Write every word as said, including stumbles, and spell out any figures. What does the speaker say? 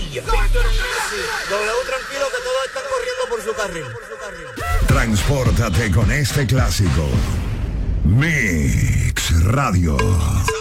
Sevilla. Víctor Messi. W tranquilo que todos están corriendo por su carril. Transpórtate con este clásico. Mix Radio.